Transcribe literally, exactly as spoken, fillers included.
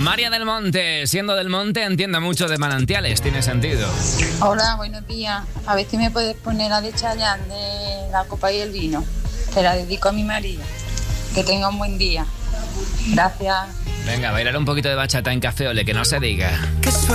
María del Monte, siendo del Monte, entiende mucho de manantiales, tiene sentido. Hola, buenos días. A ver si me puedes poner la de Chayanne de La Copa y el Vino. Te la dedico a mi marido. Que tenga un buen día. Gracias. Venga, bailar un poquito de bachata en Café Ole, que no se diga.